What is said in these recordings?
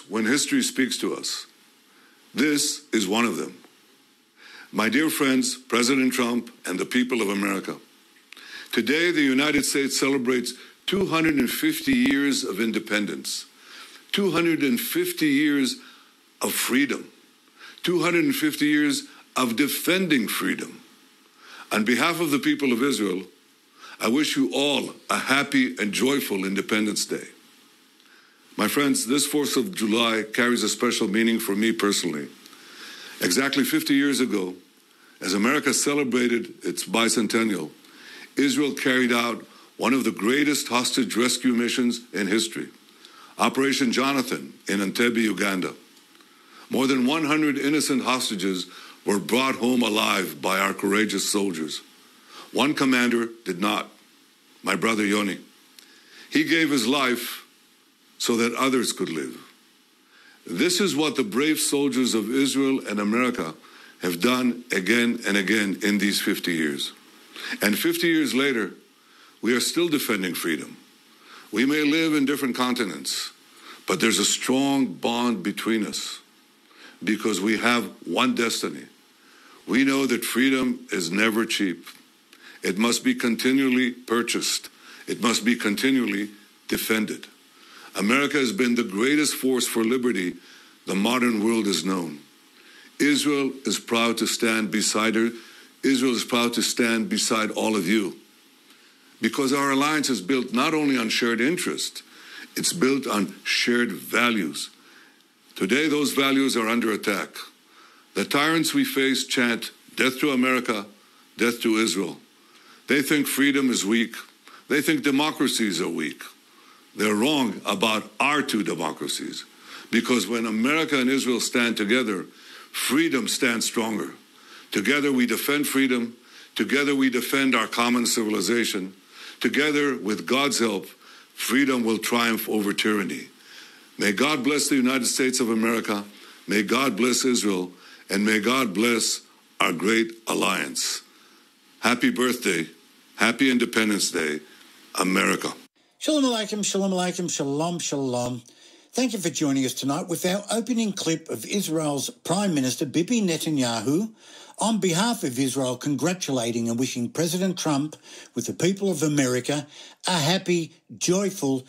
when history speaks to us. This is one of them. My dear friends, President Trump and the people of America, today the United States celebrates 250 years of independence, 250 years of freedom, 250 years of defending freedom. On behalf of the people of Israel, I wish you all a happy and joyful Independence Day. My friends, this 4th of July carries a special meaning for me personally. Exactly 50 years ago, as America celebrated its bicentennial, Israel carried out one of the greatest hostage rescue missions in history, Operation Jonathan in Entebbe, Uganda. More than 100 innocent hostages were brought home alive by our courageous soldiers. One commander did not, my brother Yoni. He gave his life so that others could live. This is what the brave soldiers of Israel and America have done again and again in these 50 years. And 50 years later, we are still defending freedom. We may live in different continents, but there's a strong bond between us because we have one destiny. We know that freedom is never cheap. It must be continually purchased. It must be continually defended. America has been the greatest force for liberty the modern world has known. Israel is proud to stand beside her. Israel is proud to stand beside all of you. Because our alliance is built not only on shared interest, it's built on shared values. Today, those values are under attack. The tyrants we face chant, "Death to America, death to Israel." They think freedom is weak. They think democracies are weak. They're wrong about our two democracies. Because when America and Israel stand together, freedom stands stronger. Together we defend freedom. Together we defend our common civilization. Together, with God's help, freedom will triumph over tyranny. May God bless the United States of America. May God bless Israel. And may God bless our great alliance. Happy birthday. Happy Independence Day, America. Shalom Aleichem, Shalom Aleichem, Shalom, Shalom. Thank you for joining us tonight with our opening clip of Israel's Prime Minister Bibi Netanyahu on behalf of Israel congratulating and wishing President Trump with the people of America a happy, joyful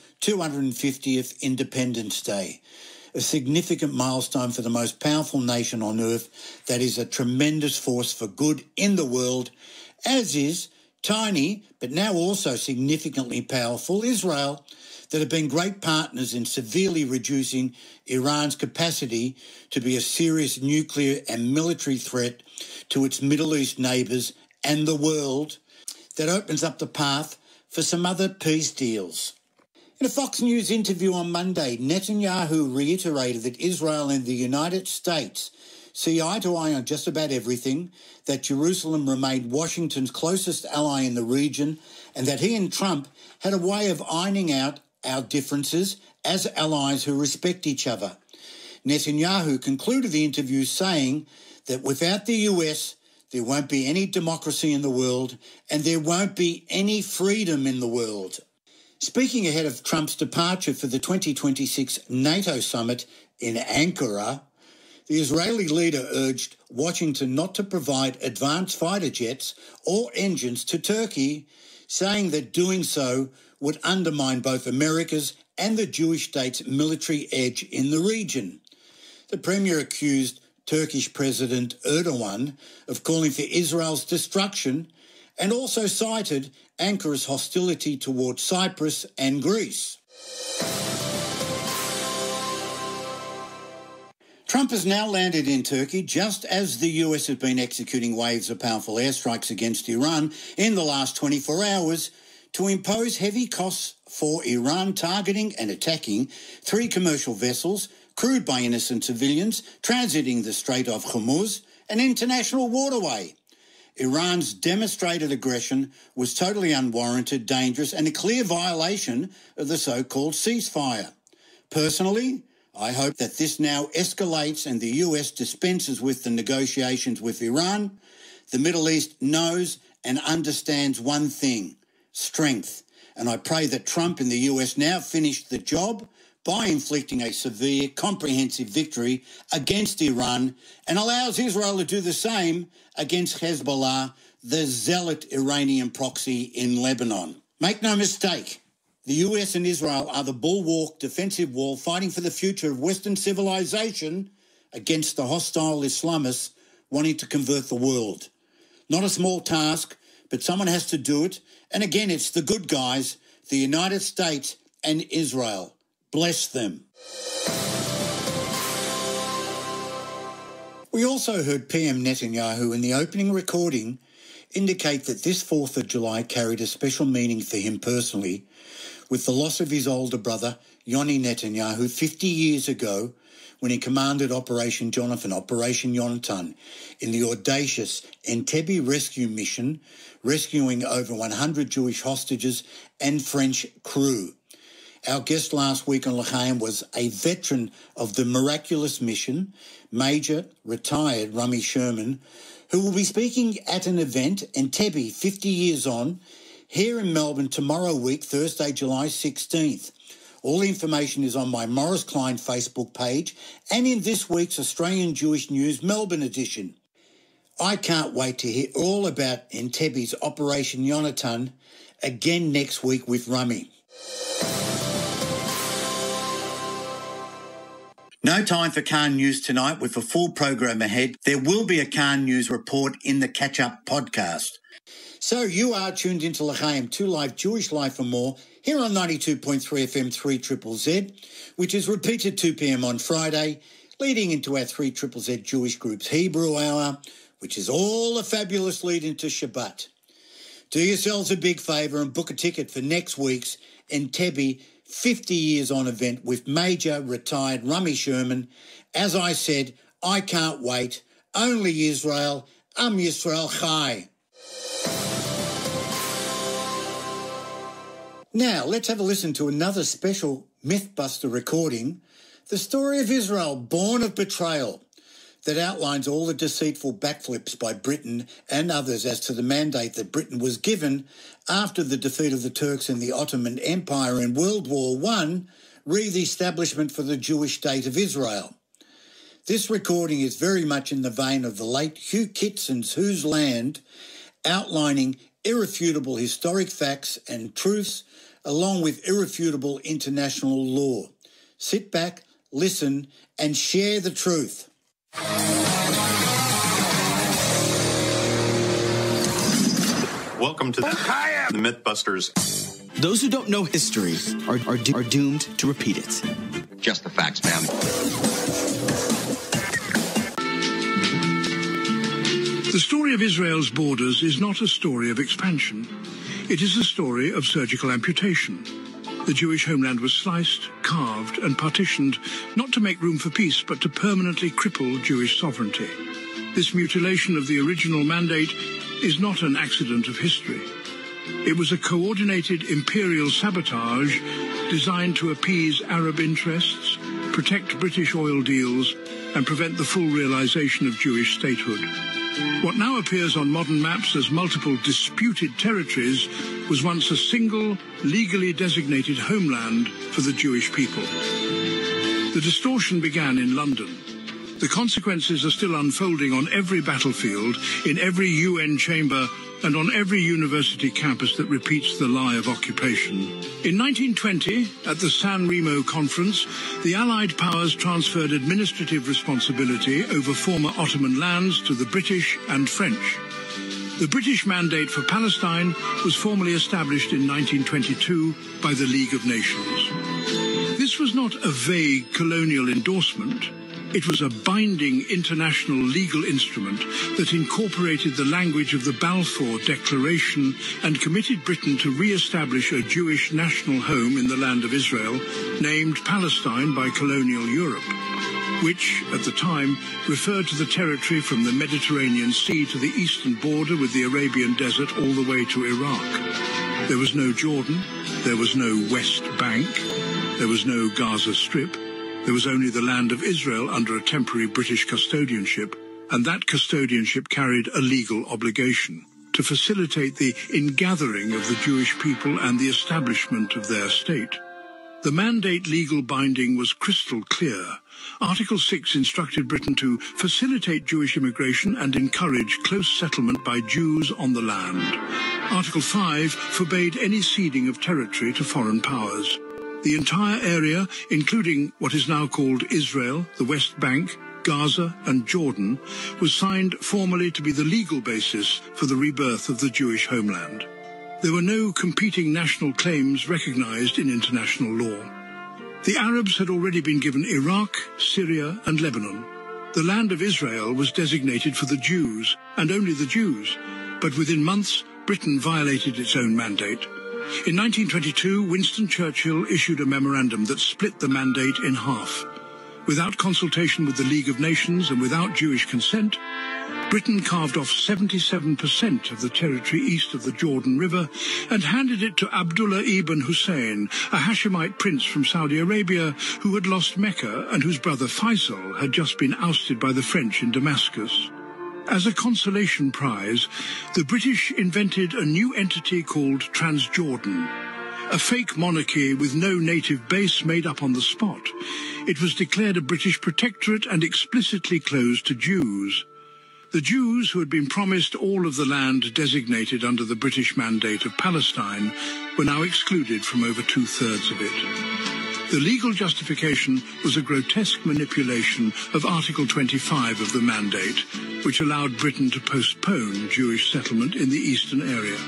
250th Independence Day. A significant milestone for the most powerful nation on earth that is a tremendous force for good in the world, as is tiny, but now also significantly powerful Israel, that have been great partners in severely reducing Iran's capacity to be a serious nuclear and military threat to its Middle East neighbours and the world, that opens up the path for some other peace deals. In a Fox News interview on Monday, Netanyahu reiterated that Israel and the United States see eye to eye on just about everything, that Jerusalem remained Washington's closest ally in the region, and that he and Trump had a way of ironing out our differences as allies who respect each other. Netanyahu concluded the interview saying that without the US, there won't be any democracy in the world and there won't be any freedom in the world. Speaking ahead of Trump's departure for the 2026 NATO summit in Ankara, the Israeli leader urged Washington not to provide advanced fighter jets or engines to Turkey, saying that doing so would undermine both America's and the Jewish state's military edge in the region. The Premier accused Turkish President Erdogan of calling for Israel's destruction and also cited Ankara's hostility towards Cyprus and Greece. Trump has now landed in Turkey just as the US has been executing waves of powerful airstrikes against Iran in the last 24 hours to impose heavy costs for Iran targeting and attacking 3 commercial vessels crewed by innocent civilians transiting the Strait of Hormuz, an international waterway. Iran's demonstrated aggression was totally unwarranted, dangerous, and a clear violation of the so-called ceasefire. Personally, I hope that this now escalates and the US dispenses with the negotiations with Iran. The Middle East knows and understands one thing: strength. And I pray that Trump and the US now finish the job, by inflicting a severe, comprehensive victory against Iran and allows Israel to do the same against Hezbollah, the zealot Iranian proxy in Lebanon. Make no mistake, the US and Israel are the bulwark defensive wall fighting for the future of Western civilization against the hostile Islamists wanting to convert the world. Not a small task, but someone has to do it. And again, it's the good guys, the United States and Israel. Bless them. We also heard PM Netanyahu in the opening recording indicate that this 4th of July carried a special meaning for him personally, with the loss of his older brother, Yoni Netanyahu, 50 years ago, when he commanded Operation Yonatan, in the audacious Entebbe rescue mission, rescuing over 100 Jewish hostages and French crew. Our guest last week on L'Chaim was a veteran of the miraculous mission, Major retired Rummy Sherman, who will be speaking at an event, Entebbe 50 Years On, here in Melbourne tomorrow week, Thursday, July 16th. All the information is on my Morris Klein Facebook page and in this week's Australian Jewish News Melbourne edition. I can't wait to hear all about Entebbe's Operation Yonatan again next week with Rummy. No time for Khan News tonight with a full program ahead. There will be a Khan News report in the Catch-Up podcast. So you are tuned into L'Chaim, 2 Live, Jewish Life and More, here on 92.3 FM 3ZZZ, which is repeated 2 p.m. on Friday, leading into our 3ZZZ Jewish Group's Hebrew Hour, which is all a fabulous lead into Shabbat. Do yourselves a big favour and book a ticket for next week's Entebbe 50 Years On event with Major retired Rummy Sherman. As I said, I can't wait. Only Israel. Am Yisrael Chai. Now, let's have a listen to another special Mythbuster recording, the story of Israel, born of betrayal, that outlines all the deceitful backflips by Britain and others as to the mandate that Britain was given after the defeat of the Turks in the Ottoman Empire in World War I, re the establishment for the Jewish state of Israel. This recording is very much in the vein of the late Hugh Kitson's Whose Land, outlining irrefutable historic facts and truths along with irrefutable international law. Sit back, listen, and share the truth. Welcome to the Mythbusters. Those who don't know history are doomed to repeat it. Just the facts, ma'am. The story of Israel's borders is not a story of expansion. It is a story of surgical amputation. The Jewish homeland was sliced, carved, and partitioned, not to make room for peace, but to permanently cripple Jewish sovereignty. This mutilation of the original mandate is not an accident of history. It was a coordinated imperial sabotage designed to appease Arab interests, protect British oil deals, and prevent the full realization of Jewish statehood. What now appears on modern maps as multiple disputed territories was once a single, legally designated homeland for the Jewish people. The distortion began in London. The consequences are still unfolding on every battlefield, in every UN chamber, and on every university campus that repeats the lie of occupation. In 1920, at the San Remo Conference, the Allied powers transferred administrative responsibility over former Ottoman lands to the British and French. The British mandate for Palestine was formally established in 1922 by the League of Nations. This was not a vague colonial endorsement. It was a binding international legal instrument that incorporated the language of the Balfour Declaration and committed Britain to re-establish a Jewish national home in the land of Israel, named Palestine by colonial Europe, which, at the time, referred to the territory from the Mediterranean Sea to the eastern border with the Arabian Desert all the way to Iraq. There was no Jordan, there was no West Bank, there was no Gaza Strip. There was only the land of Israel under a temporary British custodianship, and that custodianship carried a legal obligation to facilitate the ingathering of the Jewish people and the establishment of their state. The mandate legal binding was crystal clear. Article 6 instructed Britain to facilitate Jewish immigration and encourage close settlement by Jews on the land. Article 5 forbade any ceding of territory to foreign powers. The entire area, including what is now called Israel, the West Bank, Gaza and Jordan, was signed formally to be the legal basis for the rebirth of the Jewish homeland. There were no competing national claims recognized in international law. The Arabs had already been given Iraq, Syria and Lebanon. The land of Israel was designated for the Jews, and only the Jews, but within months Britain violated its own mandate. In 1922, Winston Churchill issued a memorandum that split the mandate in half. Without consultation with the League of Nations and without Jewish consent, Britain carved off 77% of the territory east of the Jordan River and handed it to Abdullah ibn Hussein, a Hashemite prince from Saudi Arabia who had lost Mecca and whose brother Faisal had just been ousted by the French in Damascus. As a consolation prize, the British invented a new entity called Transjordan, a fake monarchy with no native base made up on the spot. It was declared a British protectorate and explicitly closed to Jews. The Jews, who had been promised all of the land designated under the British Mandate of Palestine, were now excluded from over two-thirds of it. The legal justification was a grotesque manipulation of Article 25 of the Mandate, which allowed Britain to postpone Jewish settlement in the eastern area.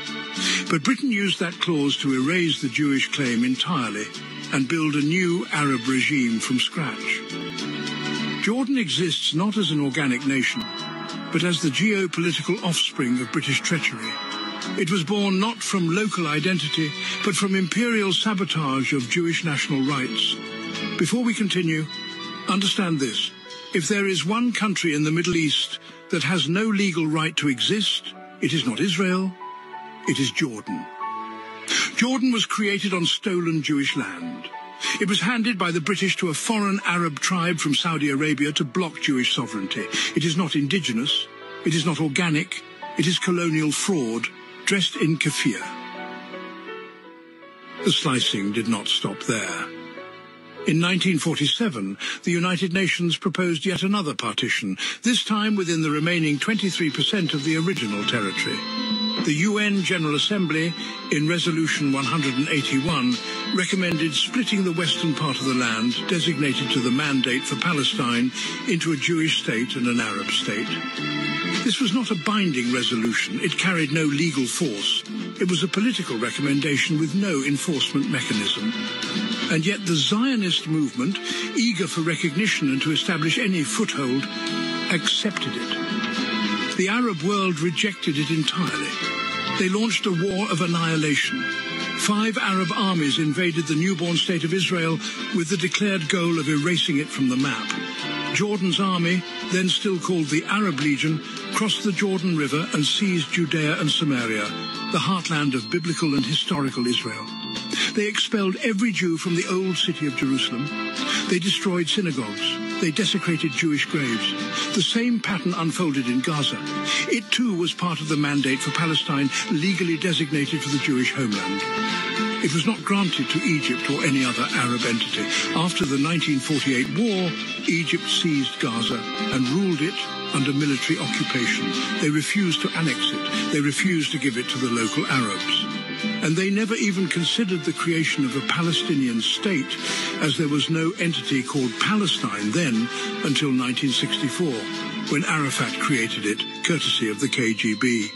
But Britain used that clause to erase the Jewish claim entirely and build a new Arab regime from scratch. Jordan exists not as an organic nation, but as the geopolitical offspring of British treachery. It was born not from local identity, but from imperial sabotage of Jewish national rights. Before we continue, understand this. If there is one country in the Middle East that has no legal right to exist, it is not Israel, it is Jordan. Jordan was created on stolen Jewish land. It was handed by the British to a foreign Arab tribe from Saudi Arabia to block Jewish sovereignty. It is not indigenous, it is not organic, it is colonial fraud, dressed in keffiyeh. The slicing did not stop there. In 1947, the United Nations proposed yet another partition, this time within the remaining 23% of the original territory. The UN General Assembly, in Resolution 181, recommended splitting the western part of the land, designated to the Mandate for Palestine, into a Jewish state and an Arab state. This was not a binding resolution. It carried no legal force. It was a political recommendation with no enforcement mechanism. And yet the Zionist movement, eager for recognition and to establish any foothold, accepted it. The Arab world rejected it entirely. They launched a war of annihilation. 5 Arab armies invaded the newborn state of Israel with the declared goal of erasing it from the map. Jordan's army, then still called the Arab Legion, crossed the Jordan River and seized Judea and Samaria, the heartland of biblical and historical Israel. They expelled every Jew from the old city of Jerusalem. They destroyed synagogues. They desecrated Jewish graves. The same pattern unfolded in Gaza. It too was part of the Mandate for Palestine, legally designated for the Jewish homeland. It was not granted to Egypt or any other Arab entity. After the 1948 war, Egypt seized Gaza and ruled it under military occupation. They refused to annex it. They refused to give it to the local Arabs. And they never even considered the creation of a Palestinian state, as there was no entity called Palestine then until 1964, when Arafat created it, courtesy of the KGB.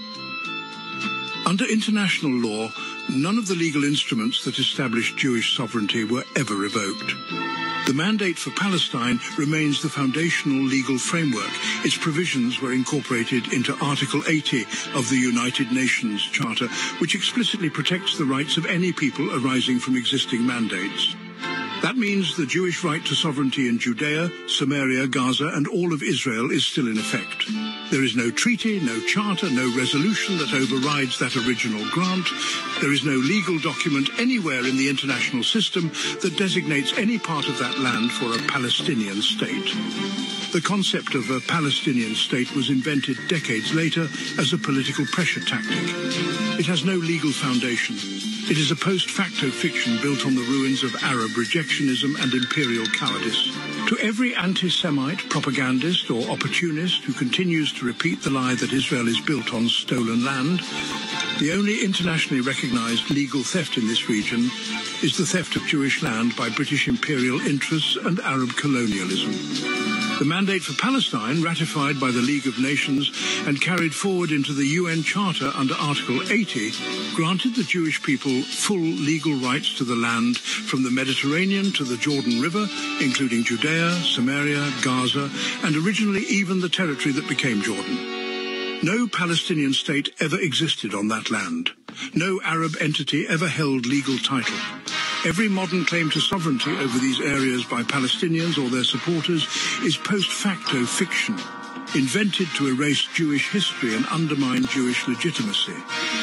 Under international law, none of the legal instruments that established Jewish sovereignty were ever revoked. The Mandate for Palestine remains the foundational legal framework. Its provisions were incorporated into Article 80 of the United Nations Charter, which explicitly protects the rights of any people arising from existing mandates. That means the Jewish right to sovereignty in Judea, Samaria, Gaza, and all of Israel is still in effect. There is no treaty, no charter, no resolution that overrides that original grant. There is no legal document anywhere in the international system that designates any part of that land for a Palestinian state. The concept of a Palestinian state was invented decades later as a political pressure tactic. It has no legal foundation. It is a post-facto fiction built on the ruins of Arab rejectionism and imperial cowardice. To every anti-Semite, propagandist or opportunist who continues to repeat the lie that Israel is built on stolen land, the only internationally recognized legal theft in this region is the theft of Jewish land by British imperial interests and Arab colonialism. The mandate for Palestine, ratified by the League of Nations and carried forward into the UN Charter under Article 80, granted the Jewish people full legal rights to the land from the Mediterranean to the Jordan River, including Judea, Samaria, Gaza, and originally even the territory that became Jordan. No Palestinian state ever existed on that land. No Arab entity ever held legal title. Every modern claim to sovereignty over these areas by Palestinians or their supporters is post-facto fiction, invented to erase Jewish history and undermine Jewish legitimacy.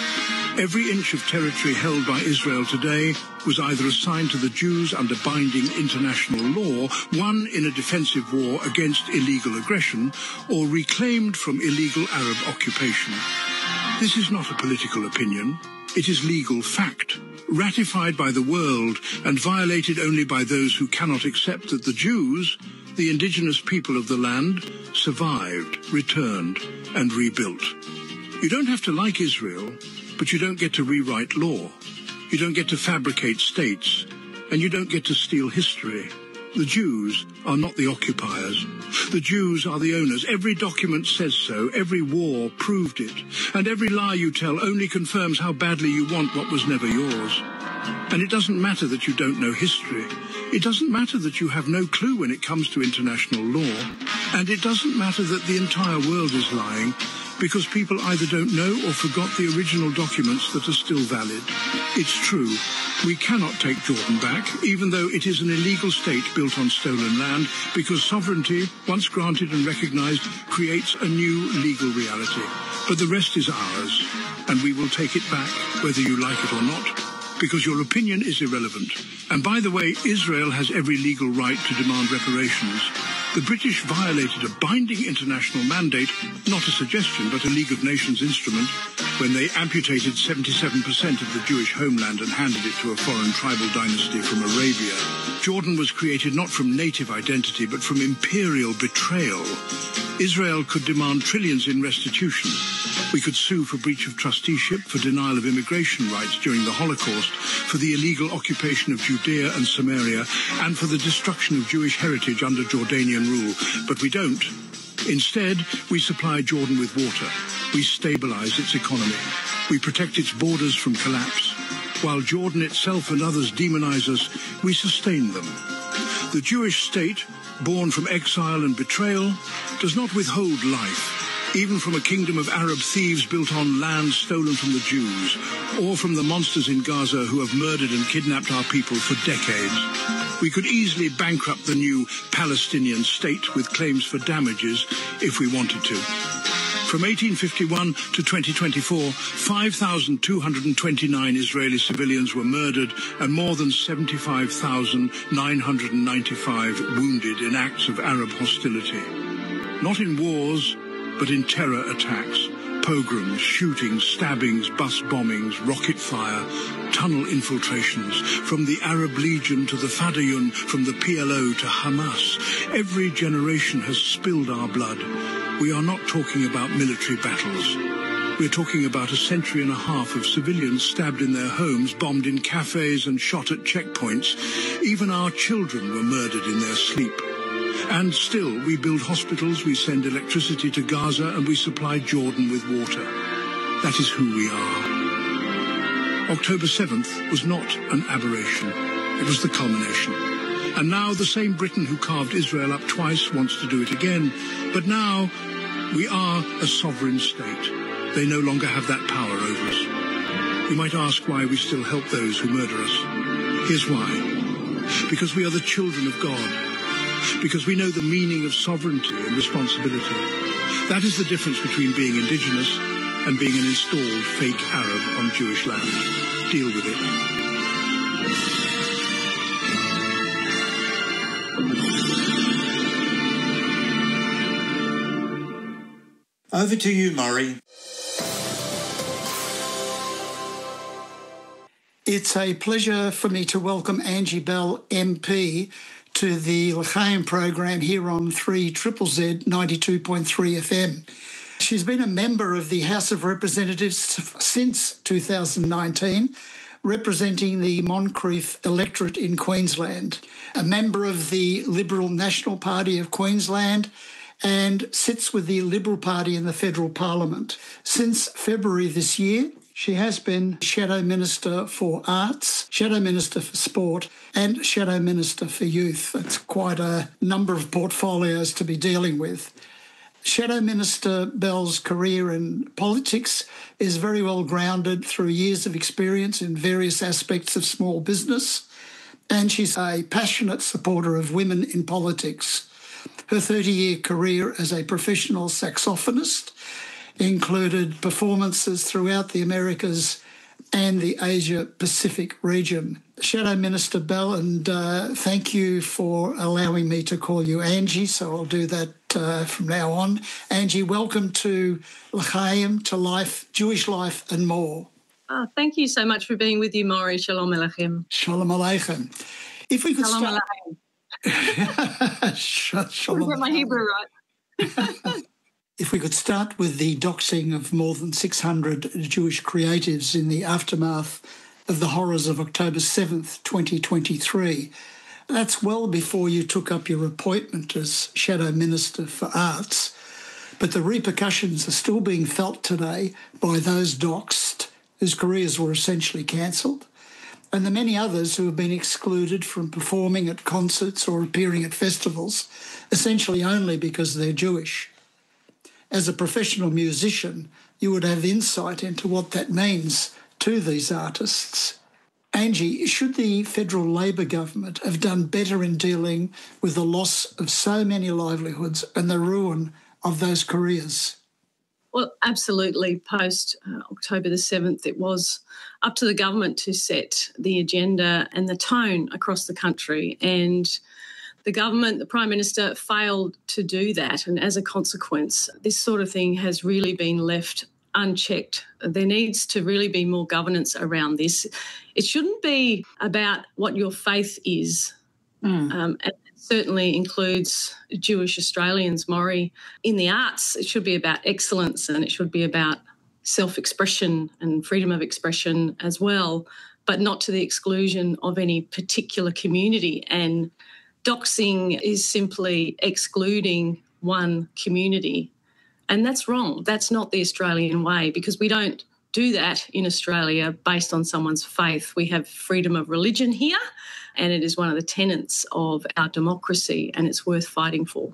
Every inch of territory held by Israel today was either assigned to the Jews under binding international law, won in a defensive war against illegal aggression, or reclaimed from illegal Arab occupation. This is not a political opinion. It is legal fact, ratified by the world and violated only by those who cannot accept that the Jews, the indigenous people of the land, survived, returned, and rebuilt. You don't have to like Israel, but you don't get to rewrite law. You don't get to fabricate states, and you don't get to steal history. The Jews are not the occupiers. The Jews are the owners. Every document says so. Every war proved it. And every lie you tell only confirms how badly you want what was never yours. And it doesn't matter that you don't know history. It doesn't matter that you have no clue when it comes to international law. And it doesn't matter that the entire world is lying, because people either don't know or forgot the original documents that are still valid. It's true. We cannot take Jordan back, even though it is an illegal state built on stolen land, because sovereignty, once granted and recognized, creates a new legal reality. But the rest is ours, and we will take it back, whether you like it or not, because your opinion is irrelevant. And by the way, Israel has every legal right to demand reparations. The British violated a binding international mandate, not a suggestion, but a League of Nations instrument, when they amputated 77% of the Jewish homeland and handed it to a foreign tribal dynasty from Arabia. Jordan was created not from native identity, but from imperial betrayal. Israel could demand trillions in restitution. We could sue for breach of trusteeship, for denial of immigration rights during the Holocaust, for the illegal occupation of Judea and Samaria, and for the destruction of Jewish heritage under Jordanian rule. But we don't. Instead, we supply Jordan with water. We stabilize its economy. We protect its borders from collapse. While Jordan itself and others demonize us, we sustain them. The Jewish state, born from exile and betrayal, does not withhold life, even from a kingdom of Arab thieves built on land stolen from the Jews, or from the monsters in Gaza who have murdered and kidnapped our people for decades. We could easily bankrupt the new Palestinian state with claims for damages if we wanted to. From 1851 to 2024, 5,229 Israeli civilians were murdered and more than 75,995 wounded in acts of Arab hostility. Not in wars, but in terror attacks, pogroms, shootings, stabbings, bus bombings, rocket fire, tunnel infiltrations, from the Arab Legion to the Fedayeen, from the PLO to Hamas. Every generation has spilled our blood. We are not talking about military battles. We're talking about a century and a half of civilians stabbed in their homes, bombed in cafes and shot at checkpoints. Even our children were murdered in their sleep. And still, we build hospitals, we send electricity to Gaza, and we supply Jordan with water. That is who we are. October 7th was not an aberration. It was the culmination. And now the same Britain who carved Israel up twice wants to do it again. But now we are a sovereign state. They no longer have that power over us. You might ask why we still help those who murder us. Here's why. Because we are the children of God. Because we know the meaning of sovereignty and responsibility. That is the difference between being indigenous and being an installed fake Arab on Jewish land. Deal with it. Over to you, Murray. It's a pleasure for me to welcome Angie Bell, MP, to the L'Chaim program here on 3ZZZ 92.3 FM. She's been a member of the House of Representatives since 2019, representing the Moncrieff electorate in Queensland, a member of the Liberal National Party of Queensland, and sits with the Liberal Party in the federal parliament. Since February this year, she has been Shadow Minister for Arts, Shadow Minister for Sport, and Shadow Minister for Youth. That's quite a number of portfolios to be dealing with. Shadow Minister Bell's career in politics is very well grounded through years of experience in various aspects of small business, and she's a passionate supporter of women in politics. Her 30-year career as a professional saxophonist included performances throughout the Americas and the Asia-Pacific region. Shadow Minister Bell, and thank you for allowing me to call you Angie, so I'll do that from now on. Angie, welcome to L'Chaim, to life, Jewish life and more. Oh, thank you so much for being with you, Maury. Shalom Aleichem. Shalom Aleichem. If we could Shalom start... Aleichem. Shalom Get my Hebrew right. If we could start with the doxing of more than 600 Jewish creatives in the aftermath of the horrors of October 7th, 2023, that's well before you took up your appointment as Shadow Minister for Arts, but the repercussions are still being felt today by those doxed whose careers were essentially cancelled, and the many others who have been excluded from performing at concerts or appearing at festivals, essentially only because they're Jewish. As a professional musician, you would have insight into what that means to these artists. Angie, should the federal Labor government have done better in dealing with the loss of so many livelihoods and the ruin of those careers? Well, absolutely. Post October the 7th, it was up to the government to set the agenda and the tone across the country. And the government, the Prime Minister, failed to do that. And as a consequence, this sort of thing has really been left unchecked. There needs to really be more governance around this. It shouldn't be about what your faith is. And it certainly includes Jewish Australians, Maury. In the arts, it should be about excellence and it should be about self-expression and freedom of expression as well, but not to the exclusion of any particular community. And doxing is simply excluding one community. And that's wrong. That's not the Australian way, because we don't do that in Australia based on someone's faith. We have freedom of religion here, and it is one of the tenets of our democracy, and it's worth fighting for.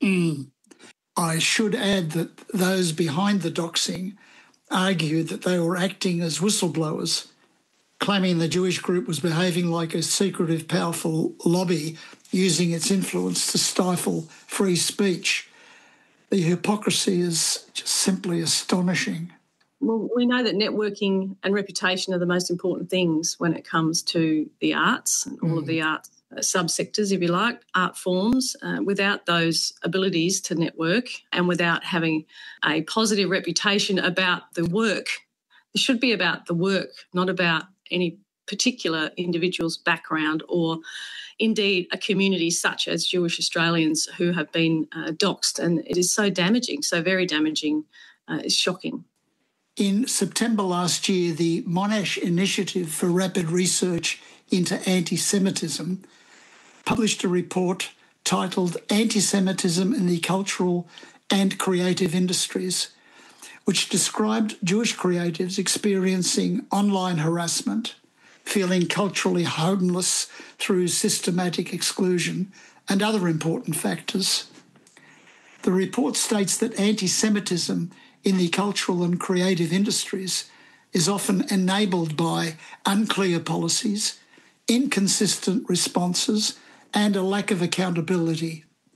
I should add that those behind the doxing argued that they were acting as whistleblowers, claiming the Jewish group was behaving like a secretive, powerful lobby using its influence to stifle free speech. The hypocrisy is just simply astonishing. Well, we know that networking and reputation are the most important things when it comes to the arts and all of the arts subsectors, if you like, art forms. Without those abilities to network and without having a positive reputation about the work, it should be about the work, not about any particular individual's background or indeed a community such as Jewish Australians who have been doxed. And it is so damaging, so very damaging. It's shocking. In September last year, the Monash Initiative for Rapid Research into Anti-Semitism published a report titled Anti-Semitism in the Cultural and Creative Industries, which described Jewish creatives experiencing online harassment, feeling culturally homeless through systematic exclusion, and other important factors. The report states that anti-Semitism in the cultural and creative industries is often enabled by unclear policies, inconsistent responses, and a lack of accountability.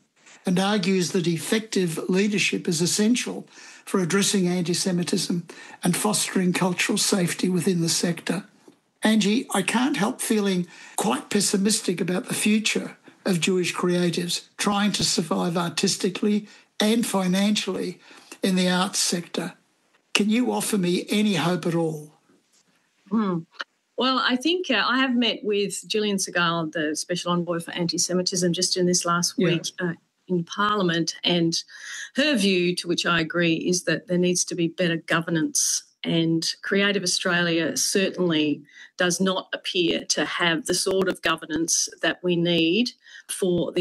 and argues that effective leadership is essential for addressing anti-Semitism and fostering cultural safety within the sector. Angie, I can't help feeling quite pessimistic about the future of Jewish creatives trying to survive artistically and financially in the arts sector. Can you offer me any hope at all? Well, I think I have met with Gillian Segal, the Special Envoy for Anti-Semitism, just in this last week in Parliament, and her view, to which I agree, is that there needs to be better governance, and Creative Australia certainly does not appear to have the sort of governance that we need for the